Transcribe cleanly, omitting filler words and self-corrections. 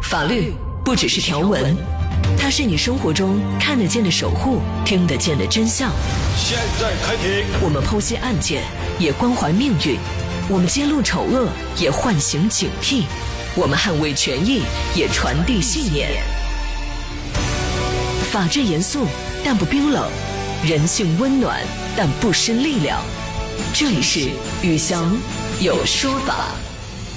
法律不只是条文，它是你生活中看得见的守护，听得见的真相。 现在开庭， 我们剖析案件，也关怀命运；我们揭露丑恶，也唤醒警惕；我们捍卫权益，也传递信念。法治严肃，但不冰冷；人性温暖，但不失力量。这里是宇翔有说法。